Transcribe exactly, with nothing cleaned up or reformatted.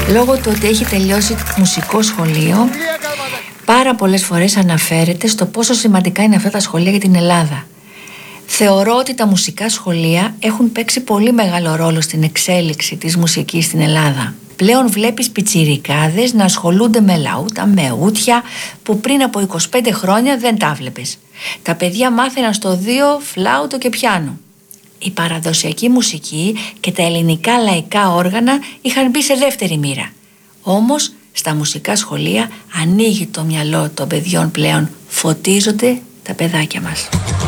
Λόγω του ότι έχει τελειώσει μουσικό σχολείο, πάρα πολλές φορές αναφέρεται στο πόσο σημαντικά είναι αυτά τα σχολεία για την Ελλάδα. Θεωρώ ότι τα μουσικά σχολεία έχουν παίξει πολύ μεγάλο ρόλο στην εξέλιξη της μουσικής στην Ελλάδα. Πλέον βλέπεις πιτσιρικάδες να ασχολούνται με λαούτα, με ούτια, που πριν από είκοσι πέντε χρόνια δεν τα βλέπεις. Τα παιδιά μάθαιναν στο δύο φλάουτο και πιάνο. Η παραδοσιακή μουσική και τα ελληνικά λαϊκά όργανα είχαν μπει σε δεύτερη μοίρα. Όμως στα μουσικά σχολεία ανοίγει το μυαλό των παιδιών πλέον, φωτίζονται τα παιδάκια μας.